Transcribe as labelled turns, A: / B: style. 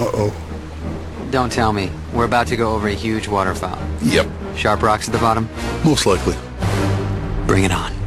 A: Uh-oh.
B: Don't tell me. We're about to go over a huge waterfall.
A: Yep.
B: Sharp rocks at the bottom?
A: Most likely.
B: Bring it on.